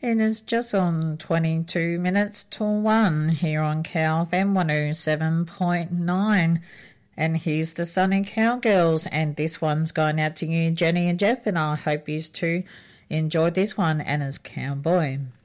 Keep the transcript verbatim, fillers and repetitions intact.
It is just on twenty-two minutes to one here on Cow F M one oh seven point nine. And here's the Sunny Cowgirls, and this one's going out to you, Jenny and Jeff, and I hope you too enjoyed this one, and it's Cowboy.